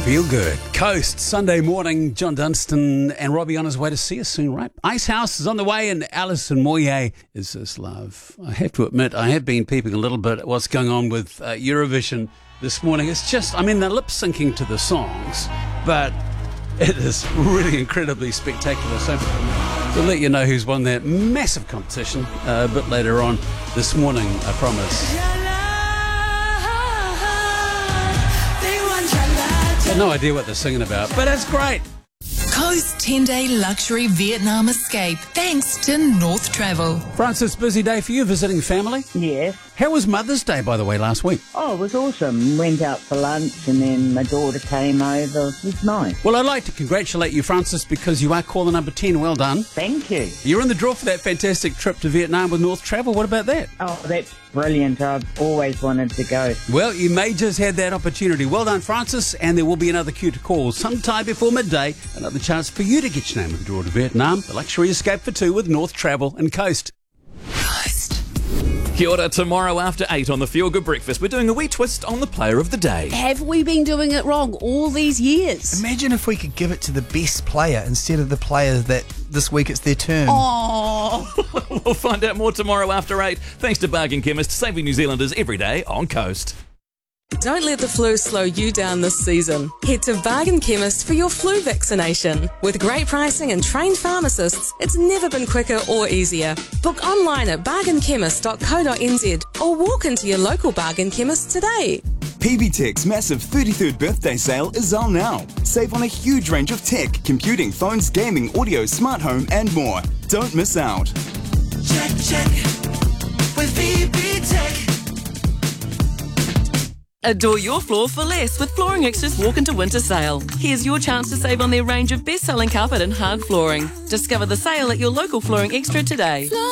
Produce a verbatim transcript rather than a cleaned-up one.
Feel good. Coast, Sunday morning. John Dunstan and Robbie on his way to see us soon, right? Ice House is on the way and Alison Moyet is this love. I have to admit, I have been peeping a little bit at what's going on with uh, Eurovision this morning. It's just, I mean, they're lip syncing to the songs, but it is really incredibly spectacular. So we'll let you know who's won that massive competition uh, a bit later on this morning, I promise. I have no idea what they're singing about, but it's great. Coast ten-day luxury Vietnam escape thanks to North Travel. Francis, busy day for you visiting family? Yes. How was Mother's Day, by the way, last week? Oh, it was awesome. Went out for lunch and then my daughter came over. It was nice. Well, I'd like to congratulate you, Francis, because you are caller number ten. Well done. Thank you. You're in the draw for that fantastic trip to Vietnam with North Travel. What about that? Oh, that's brilliant. I've always wanted to go. Well, you may just had that opportunity. Well done, Francis, and there will be another queue to call sometime before midday. Another chance for you to get your name in the draw to Vietnam. The luxury escape for two with North Travel and Coast. Coast. Kia ora, tomorrow after eight on the Feel Good Breakfast, we're doing a wee twist on the player of the day. Have we been doing it wrong all these years? Imagine if we could give it to the best player instead of the players that this week it's their turn. Oh. We'll find out more tomorrow after eight. Thanks to Bargain Chemist, saving New Zealanders every day on Coast. Don't let the flu slow you down this season. Head to Bargain Chemist for your flu vaccination. With great pricing and trained pharmacists, it's never been quicker or easier. Book online at bargain chemist dot co dot n z or walk into your local Bargain Chemist today. P B Tech's massive thirty-third birthday sale is on now. Save on a huge range of tech, computing, phones, gaming, audio, smart home and more. Don't miss out. Check, check with P B Tech. Adore your floor for less with Flooring Extra's Walk into Winter sale. Here's your chance to save on their range of best-selling carpet and hard flooring. Discover the sale at your local Flooring Extra today.